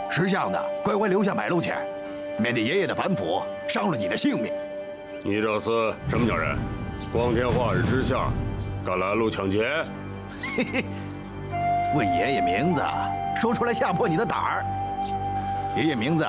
识相的乖乖留下买路钱，免得爷爷的板斧伤了你的性命。 你这厮什么鸟人？光天化日之下，敢拦路抢劫？ 嘿嘿，问爷爷名字，说出来吓破你的胆儿。爷爷名字